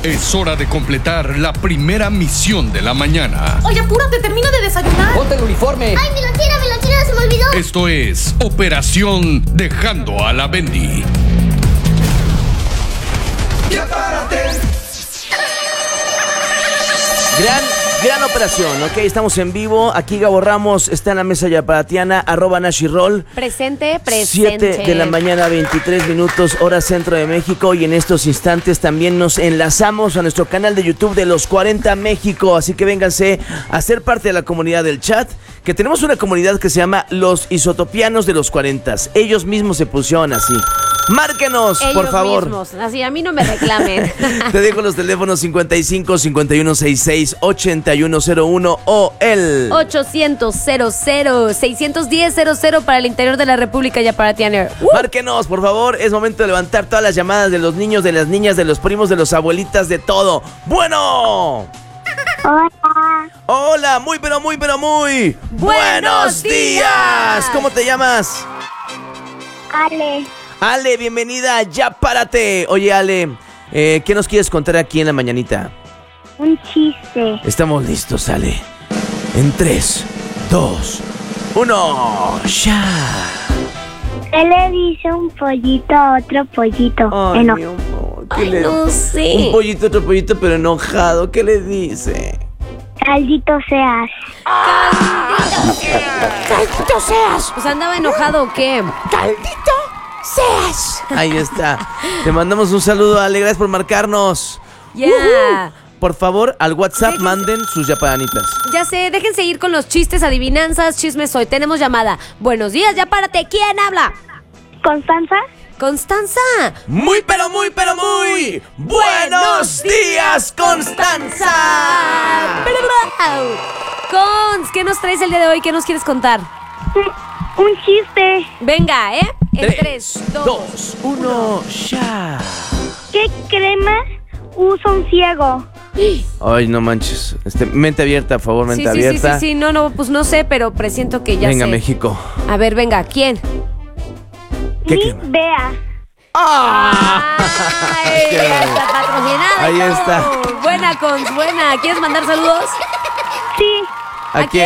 Es hora de completar la primera misión de la mañana. Oye, apúrate, termina de desayunar. ¡Ponte el uniforme! ¡Ay, mi lonchera, se me olvidó! Esto es Operación Dejando a la Bendy. ¡Ya párate! Gran operación, ¿ok? Estamos en vivo. Aquí Gabo Ramos está en la mesa yaparatiana, @NashiRoll. Presente. 7 de la mañana, 23 minutos, hora centro de México. Y en estos instantes también nos enlazamos a nuestro canal de YouTube de Los 40 México. Así que vénganse a ser parte de la comunidad del chat, que tenemos una comunidad que se llama Los Isotopianos de los 40. Ellos mismos se pusieron así. Márquenos, por favor. Mismos. Así, a mí no me reclamen. Te dejo los teléfonos 55 5166 8101 o el 800-00-610-00 para el interior de la República Yaparatiana. Márquenos, por favor. Es momento de levantar todas las llamadas de los niños, de las niñas, de los primos, de los abuelitas, de todo. ¡Bueno! Hola. Hola, muy buenos días. ¿Cómo te llamas? Ale. Ale, bienvenida, ya párate. Oye, Ale, ¿qué nos quieres contar aquí en la mañanita? Un chiste. Estamos listos, Ale. En 3, 2, 1, ¡ya! ¿Qué le dice un pollito a otro pollito? Ay, mi amor, ¿qué le... No sé. Un pollito, otro pollito, pero enojado. ¿Qué le dice? Caldito seas. ¡Caldito seas! Pues andaba enojado o qué. ¡Caldito seas! Ahí está. Te mandamos un saludo, Ale. Gracias por marcarnos. Ya. Por favor, al WhatsApp manden sus yapanitas. Ya sé, déjense ir con los chistes, adivinanzas, chismes hoy. Tenemos llamada. Buenos días, ya párate. ¿Quién habla? ¿Constanza? Constanza. Muy buenos días, Constanza. Cons, ¿qué nos traes el día de hoy? ¿Qué nos quieres contar? Un chiste. Venga, ¿eh? En 3, 3, 2, 2, 1, ya. ¿Qué crema usa un ciego? Ay, no manches. Mente abierta, por favor, mente abierta. Sí. No, pues no sé, pero presiento que ya Venga, sé. México. A ver, venga, ¿quién? ¿Qué Ni crema? vea. ¡Ay! Ya está patrocinada. Ahí y todo. está. Buena, Cons, buena. ¿Quieres mandar saludos? Sí. ¿A quién?